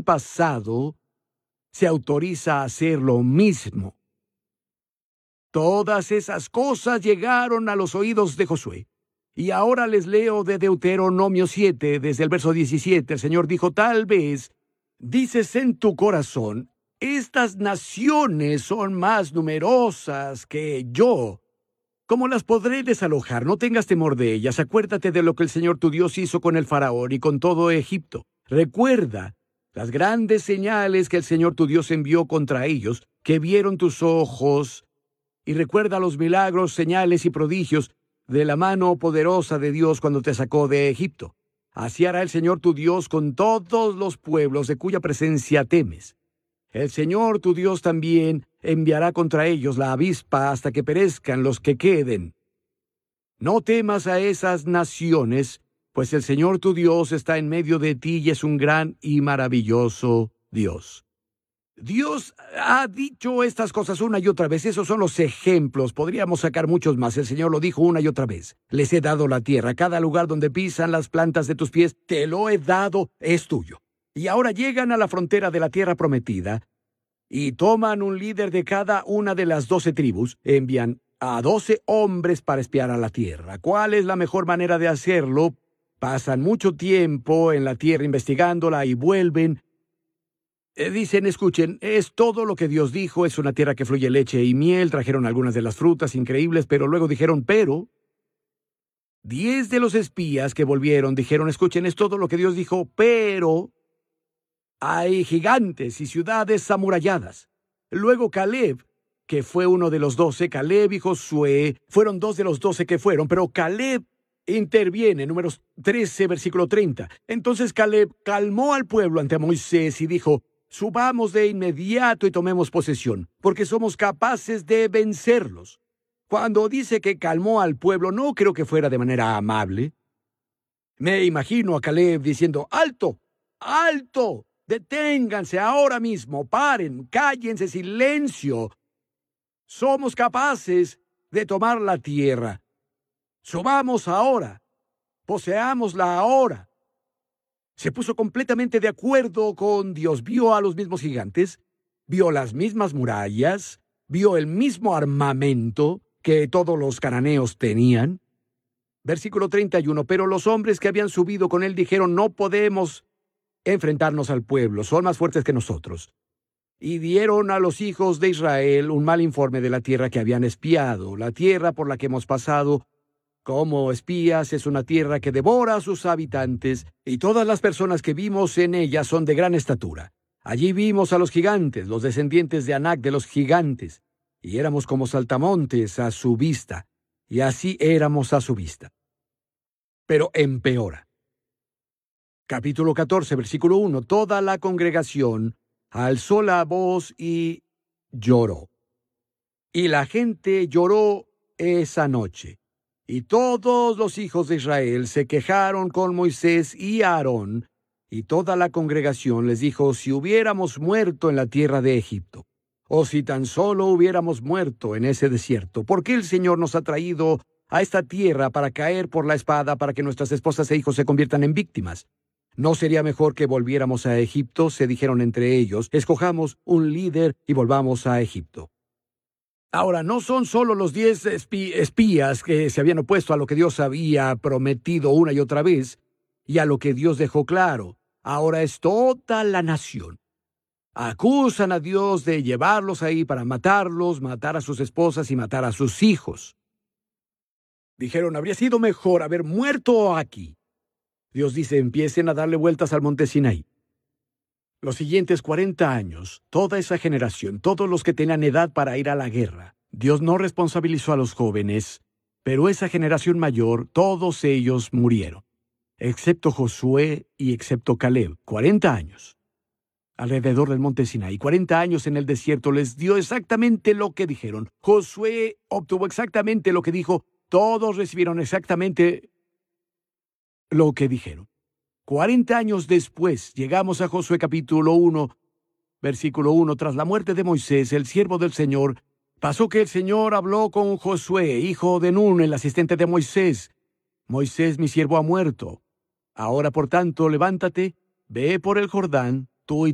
pasado, se autoriza a hacer lo mismo. Todas esas cosas llegaron a los oídos de Josué. Y ahora les leo de Deuteronomio 7, desde el verso 17. El Señor dijo, tal vez dices en tu corazón, estas naciones son más numerosas que yo. ¿Cómo las podré desalojar? No tengas temor de ellas. Acuérdate de lo que el Señor tu Dios hizo con el faraón y con todo Egipto. Recuerda las grandes señales que el Señor tu Dios envió contra ellos, que vieron tus ojos, y recuerda los milagros, señales y prodigios de la mano poderosa de Dios cuando te sacó de Egipto. Así hará el Señor tu Dios con todos los pueblos de cuya presencia temes. El Señor tu Dios también enviará contra ellos la avispa hasta que perezcan los que queden. No temas a esas naciones, pues el Señor tu Dios está en medio de ti y es un gran y maravilloso Dios. Dios ha dicho estas cosas una y otra vez. Esos son los ejemplos. Podríamos sacar muchos más. El Señor lo dijo una y otra vez. Les he dado la tierra. Cada lugar donde pisan las plantas de tus pies, te lo he dado, es tuyo. Y ahora llegan a la frontera de la tierra prometida y toman un líder de cada una de las 12 tribus. Envían a 12 hombres para espiar a la tierra. ¿Cuál es la mejor manera de hacerlo? Pasan mucho tiempo en la tierra investigándola y vuelven. Dicen, escuchen, es todo lo que Dios dijo, es una tierra que fluye leche y miel. Trajeron algunas de las frutas increíbles, pero luego dijeron, pero 10 de los espías que volvieron dijeron, escuchen, es todo lo que Dios dijo, pero hay gigantes y ciudades amuralladas. Luego Caleb, que fue uno de los 12, Caleb y Josué, fueron 2 de los 12 que fueron, pero Caleb interviene, Números 13, versículo 30. Entonces Caleb calmó al pueblo ante Moisés y dijo, subamos de inmediato y tomemos posesión, porque somos capaces de vencerlos. Cuando dice que calmó al pueblo, no creo que fuera de manera amable. Me imagino a Caleb diciendo, ¡alto! ¡Alto! Deténganse ahora mismo, paren, cállense, silencio. Somos capaces de tomar la tierra. Subamos ahora, poseámosla ahora. Se puso completamente de acuerdo con Dios. Vio a los mismos gigantes, vio las mismas murallas, vio el mismo armamento que todos los cananeos tenían. Versículo 31, pero los hombres que habían subido con él dijeron, no podemos enfrentarnos al pueblo, son más fuertes que nosotros. Y dieron a los hijos de Israel un mal informe de la tierra que habían espiado. La tierra por la que hemos pasado como espías es una tierra que devora a sus habitantes, y todas las personas que vimos en ella son de gran estatura. Allí vimos a los gigantes, los descendientes de Anac de los gigantes, y éramos como saltamontes a su vista, y así éramos a su vista. Pero empeora. Capítulo 14, versículo 1. Toda la congregación alzó la voz y lloró. Y la gente lloró esa noche. Y todos los hijos de Israel se quejaron con Moisés y Aarón, y toda la congregación les dijo, si hubiéramos muerto en la tierra de Egipto, o si tan solo hubiéramos muerto en ese desierto, ¿por qué el Señor nos ha traído a esta tierra para caer por la espada, para que nuestras esposas e hijos se conviertan en víctimas? ¿No sería mejor que volviéramos a Egipto? Se dijeron entre ellos, escojamos un líder y volvamos a Egipto. Ahora, no son solo los 10 espías que se habían opuesto a lo que Dios había prometido una y otra vez, y a lo que Dios dejó claro. Ahora es toda la nación. Acusan a Dios de llevarlos ahí para matarlos, matar a sus esposas y matar a sus hijos. Dijeron, habría sido mejor haber muerto aquí. Dios dice, empiecen a darle vueltas al monte Sinaí. Los siguientes 40 años, toda esa generación, todos los que tenían edad para ir a la guerra, Dios no responsabilizó a los jóvenes, pero esa generación mayor, todos ellos murieron, excepto Josué y excepto Caleb, 40 años. Alrededor del monte Sinaí, 40 años en el desierto, les dio exactamente lo que dijeron. Josué obtuvo exactamente lo que dijo, todos recibieron exactamente lo que dijeron. 40 años después, llegamos a Josué capítulo 1, versículo 1. Tras la muerte de Moisés, el siervo del Señor, pasó que el Señor habló con Josué, hijo de Nun, el asistente de Moisés. Moisés, mi siervo, ha muerto. Ahora, por tanto, levántate, ve por el Jordán, tú y